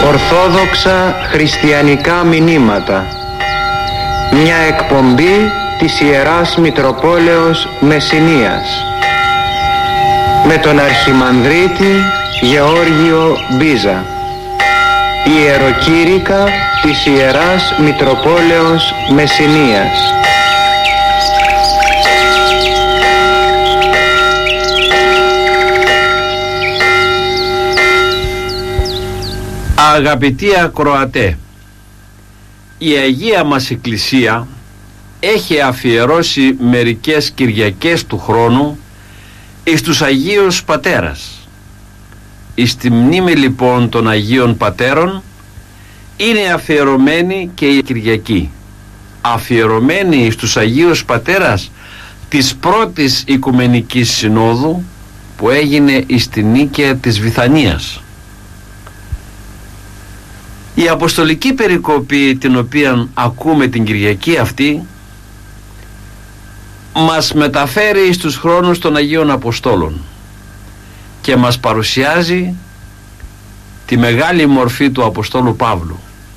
Ορθόδοξα χριστιανικά μηνύματα. Μια εκπομπή της Ιεράς Μητροπόλεως Μεσσηνίας με τον Αρχιμανδρίτη Γεώργιο Μπίζα. Ιεροκήρυκα της Ιεράς Μητροπόλεως Μεσσηνίας. Αγαπητοί ακροατέ, η Αγία μας Εκκλησία έχει αφιερώσει μερικές Κυριακές του χρόνου εις τους Αγίους Πατέρας. Εις τη μνήμη λοιπόν των Αγίων Πατέρων είναι αφιερωμένη και η Κυριακή, αφιερωμένη εις τους Αγίους Πατέρας της πρώτης Οικουμενικής Συνόδου που έγινε εις τη Νίκαια της Βηθανίας. Η Αποστολική Περικοπή, την οποία ακούμε την Κυριακή αυτή, μας μεταφέρει στους χρόνους των Αγίων Αποστόλων και μας παρουσιάζει τη μεγάλη μορφή του Αποστόλου Παύλου.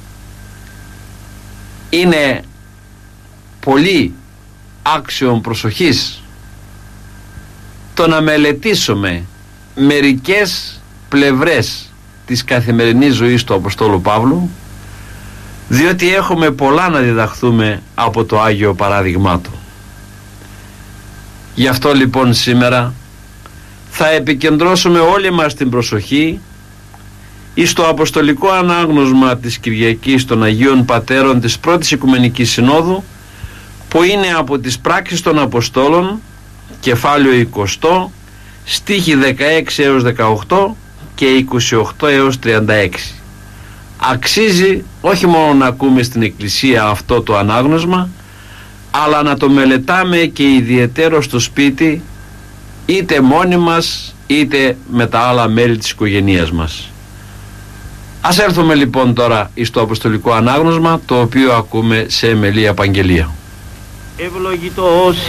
Είναι πολύ άξιον προσοχής το να μελετήσουμε μερικές πλευρές της καθημερινής ζωής του Αποστόλου Παύλου, διότι έχουμε πολλά να διδαχθούμε από το Άγιο παράδειγμά του. Γι' αυτό λοιπόν σήμερα θα επικεντρώσουμε όλη μας την προσοχή εις το Αποστολικό Ανάγνωσμα της Κυριακής των Αγίων Πατέρων της πρώτης Οικουμενικής Συνόδου, που είναι από τις Πράξεις των Αποστόλων, κεφάλαιο 20, στίχοι 16 έως 18 και 28 έως 36. Αξίζει όχι μόνο να ακούμε στην Εκκλησία αυτό το ανάγνωσμα, αλλά να το μελετάμε και ιδιαιτέρως στο σπίτι, είτε μόνοι μας είτε με τα άλλα μέλη της οικογένειας μας. Ας έρθουμε λοιπόν τώρα στο Αποστολικό Ανάγνωσμα, το οποίο ακούμε σε εμελή απαγγελία. Ευλογητός